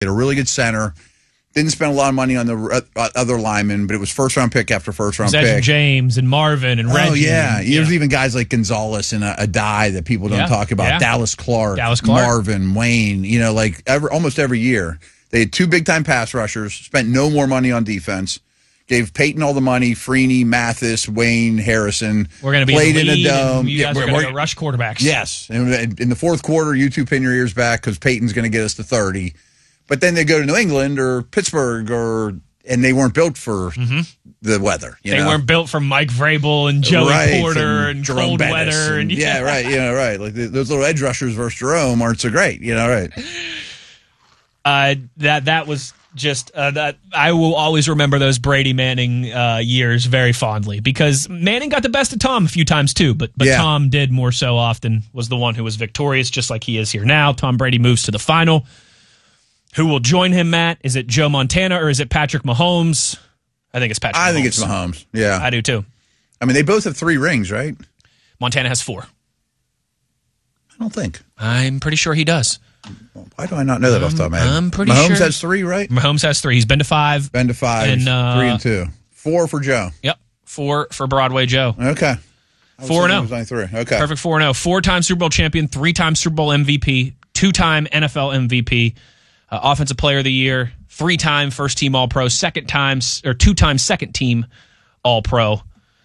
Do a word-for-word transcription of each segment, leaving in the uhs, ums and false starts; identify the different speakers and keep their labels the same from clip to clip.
Speaker 1: had a really good center. Didn't spend a lot of money on the uh, other linemen, but it was first round pick after first round pick.
Speaker 2: Edgerrin James and Marvin and Reggie.
Speaker 1: Oh yeah,
Speaker 2: and,
Speaker 1: there's
Speaker 2: yeah.
Speaker 1: even guys like Gonzalez and a, a die that people don't
Speaker 2: Yeah,
Speaker 1: talk about.
Speaker 2: yeah.
Speaker 1: Dallas Clark,
Speaker 2: Dallas Clark,
Speaker 1: Marvin, Wayne. You know, like every, almost every year they had two big time pass rushers. Spent no more money on defense. Gave Peyton all the money. Freeney, Mathis, Wayne, Harrison.
Speaker 2: We're going to be
Speaker 1: played
Speaker 2: in, the lead
Speaker 1: in a dome.
Speaker 2: You guys
Speaker 1: yeah,
Speaker 2: are going to rush quarterbacks.
Speaker 1: Yes, and in the fourth quarter, you two pin your ears back because Peyton's going to get us to thirty. But then they go to New England or Pittsburgh, or and they weren't built for mm-hmm. the weather. You
Speaker 2: they
Speaker 1: know?
Speaker 2: weren't built for Mike Vrabel and Joey
Speaker 1: right,
Speaker 2: Porter and,
Speaker 1: and
Speaker 2: cold
Speaker 1: Bettis
Speaker 2: weather.
Speaker 1: And,
Speaker 2: and
Speaker 1: yeah. yeah, right. You know, right. Like the, those little edge rushers versus Jerome aren't so great. You know, right.
Speaker 2: Uh, that that was just uh, that. I will always remember those Brady Manning uh, years very fondly because Manning got the best of Tom a few times too, but but
Speaker 1: yeah.
Speaker 2: Tom did more so often. Was the one who was victorious, just like he is here now. Tom Brady moves to the final. Who will join him, Matt? Is it Joe Montana or is it Patrick Mahomes? I think it's Patrick.
Speaker 1: I
Speaker 2: Mahomes.
Speaker 1: think it's Mahomes. Yeah,
Speaker 2: I do too.
Speaker 1: I mean, they both have three rings, right?
Speaker 2: Montana has four.
Speaker 1: I don't think.
Speaker 2: I'm pretty sure he does.
Speaker 1: Why do I not know that off the top of my head?
Speaker 2: I'm pretty
Speaker 1: Mahomes
Speaker 2: sure.
Speaker 1: has three, right?
Speaker 2: Mahomes has three. He's been to five.
Speaker 1: Been to five.
Speaker 2: And, uh,
Speaker 1: three and two. Four for Joe.
Speaker 2: Yep. Four for Broadway Joe.
Speaker 1: Okay.
Speaker 2: Four and
Speaker 1: oh. Three. Okay.
Speaker 2: Perfect four and oh. Four-time Super Bowl champion, three-time Super Bowl M V P, two-time N F L M V P, uh, Offensive Player of the Year, three-time First-Team All-Pro, second-time or two-time Second-Team All-Pro.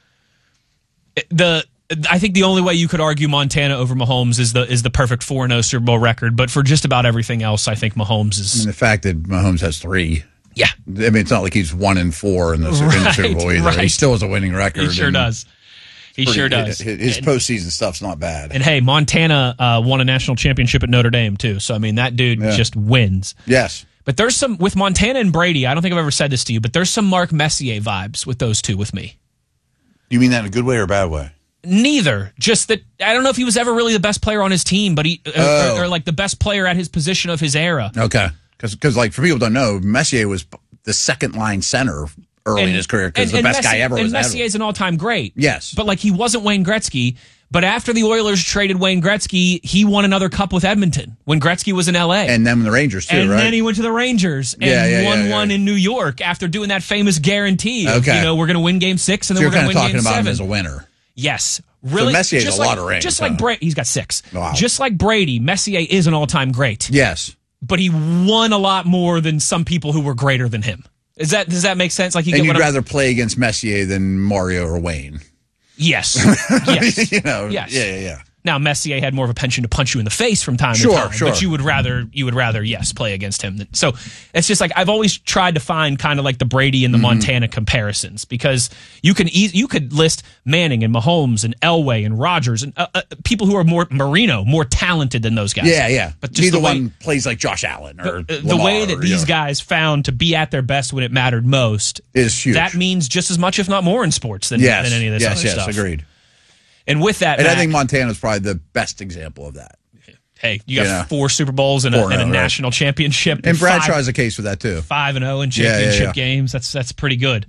Speaker 2: The I think the only way you could argue Montana over Mahomes is the is the perfect four and oh Super Bowl record, but for just about everything else, I think Mahomes is.
Speaker 1: I mean, the fact that Mahomes has three.
Speaker 2: Yeah.
Speaker 1: I mean, it's not like he's one and four in the, right, in the Super Bowl either.
Speaker 2: Right.
Speaker 1: He still has a winning record.
Speaker 2: He sure does. He
Speaker 1: pretty,
Speaker 2: sure does.
Speaker 1: His, his
Speaker 2: and,
Speaker 1: postseason stuff's not bad.
Speaker 2: And hey, Montana uh, won a national championship at Notre Dame too. So I mean, that dude
Speaker 1: yeah.
Speaker 2: just wins.
Speaker 1: Yes.
Speaker 2: But there's some with Montana and Brady. I don't think I've ever said this to you, but there's some Mark Messier vibes with those two with me.
Speaker 1: You mean that in a good way or a bad way?
Speaker 2: Neither. Just that I don't know if he was ever really the best player on his team, but he
Speaker 1: oh.
Speaker 2: or, or like the best player at his position of his era.
Speaker 1: Okay, because like for people who don't know, Messier was the second line center early
Speaker 2: and,
Speaker 1: in his career because the
Speaker 2: and
Speaker 1: best
Speaker 2: Messi,
Speaker 1: guy ever.
Speaker 2: And
Speaker 1: was
Speaker 2: Messier is an all time great.
Speaker 1: Yes,
Speaker 2: but like he wasn't Wayne Gretzky. But after the Oilers traded Wayne Gretzky, he won another cup with Edmonton when Gretzky was in L A.
Speaker 1: And then the Rangers, too,
Speaker 2: and
Speaker 1: right?
Speaker 2: And then he went to the Rangers and
Speaker 1: yeah, yeah,
Speaker 2: won
Speaker 1: yeah, yeah.
Speaker 2: one in New York after doing that famous guarantee of,
Speaker 1: okay.
Speaker 2: you know, we're going to win game six and
Speaker 1: so
Speaker 2: then we're going to win game seven.
Speaker 1: You're kind of talking about him as a winner.
Speaker 2: Yes. Really?
Speaker 1: So Messier's
Speaker 2: just
Speaker 1: a
Speaker 2: like,
Speaker 1: lot of rings.
Speaker 2: Just
Speaker 1: huh?
Speaker 2: like Brady. He's got six.
Speaker 1: Wow.
Speaker 2: Just like Brady, Messier is an all-time great.
Speaker 1: Yes.
Speaker 2: But he won a lot more than some people who were greater than him. Is that Does that make sense? Like, you
Speaker 1: And
Speaker 2: get
Speaker 1: you'd
Speaker 2: what
Speaker 1: rather
Speaker 2: I'm,
Speaker 1: play against Messier than Mario or Wayne.
Speaker 2: Yes. Yes.
Speaker 1: you know,
Speaker 2: yes.
Speaker 1: Yeah, yeah, yeah.
Speaker 2: Now Messier had more of a penchant to punch you in the face from time
Speaker 1: sure,
Speaker 2: to time,
Speaker 1: sure.
Speaker 2: but you would rather you would rather yes play against him. So it's just like I've always tried to find kind of like the Brady and the mm-hmm. Montana comparisons because you can e- you could list Manning and Mahomes and Elway and Rodgers and uh, uh, people who are more Marino more talented than those guys.
Speaker 1: Yeah, yeah.
Speaker 2: But just
Speaker 1: the,
Speaker 2: the
Speaker 1: one
Speaker 2: way,
Speaker 1: plays like Josh Allen or
Speaker 2: the,
Speaker 1: Lamar,
Speaker 2: the way that these
Speaker 1: know.
Speaker 2: guys found to be at their best when it mattered most
Speaker 1: is huge.
Speaker 2: That means just as much, if not more, in sports than,
Speaker 1: yes.
Speaker 2: than any of this
Speaker 1: yes,
Speaker 2: other
Speaker 1: yes,
Speaker 2: stuff.
Speaker 1: Yes, agreed.
Speaker 2: And with that,
Speaker 1: and
Speaker 2: Mac,
Speaker 1: I think Montana's probably the best example of that.
Speaker 2: Hey, you got
Speaker 1: you know,
Speaker 2: four Super Bowls and a, and a
Speaker 1: right.
Speaker 2: national championship.
Speaker 1: And Bradshaw
Speaker 2: five,
Speaker 1: has a case for that, too.
Speaker 2: Five and oh in championship
Speaker 1: yeah, yeah, yeah.
Speaker 2: games. That's that's pretty good.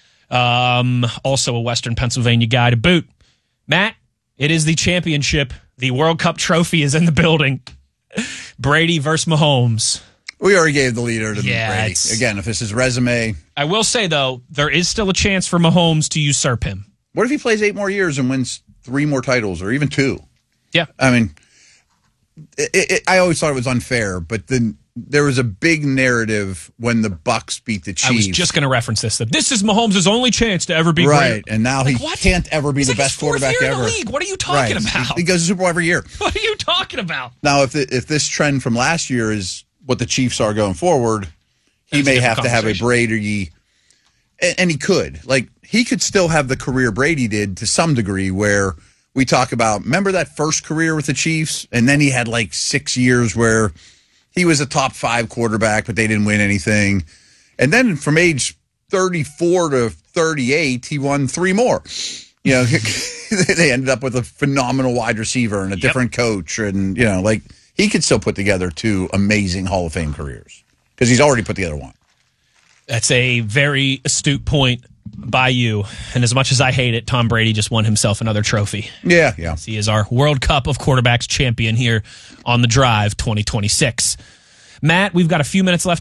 Speaker 2: Um, also a Western Pennsylvania guy to boot. Matt, it is the championship. The World Cup trophy is in the building. Brady versus Mahomes.
Speaker 1: We already gave the leader to
Speaker 2: yeah,
Speaker 1: Brady. Again, if this is resume.
Speaker 2: I will say, though, there is still a chance for Mahomes to usurp him.
Speaker 1: What if he plays eight more years and wins three more titles or even two?
Speaker 2: Yeah.
Speaker 1: I mean, it, it, I always thought it was unfair, but then there was a big narrative when the Bucks beat the Chiefs.
Speaker 2: I was just going to reference this. That this is Mahomes' only chance to ever be
Speaker 1: right,
Speaker 2: great.
Speaker 1: And now
Speaker 2: like,
Speaker 1: he
Speaker 2: what?
Speaker 1: can't ever be
Speaker 2: He's
Speaker 1: the
Speaker 2: like
Speaker 1: best
Speaker 2: his fourth
Speaker 1: quarterback
Speaker 2: year
Speaker 1: ever.
Speaker 2: In the league. What are you talking
Speaker 1: right.
Speaker 2: about?
Speaker 1: He goes to Super Bowl every year.
Speaker 2: What are you talking about?
Speaker 1: Now, if the, if this trend from last year is what the Chiefs are going forward, he
Speaker 2: That's
Speaker 1: may have to have a Brady, and, and he could. Like, he could still have the career Brady did to some degree where we talk about, remember that first career with the Chiefs? And then he had like six years where he was a top five quarterback, but they didn't win anything. And then from age thirty-four to thirty-eight, he won three more. You know, they ended up with a phenomenal wide receiver and a yep. different coach. And, you know, like, he could still put together two amazing Hall of Fame careers because he's already put together one.
Speaker 2: That's a very astute point by you. And as much as I hate it, Tom Brady just won himself another trophy.
Speaker 1: Yeah, yeah.
Speaker 2: He is our World Cup of Quarterbacks champion here on The Drive twenty twenty-six. Matt, we've got a few minutes left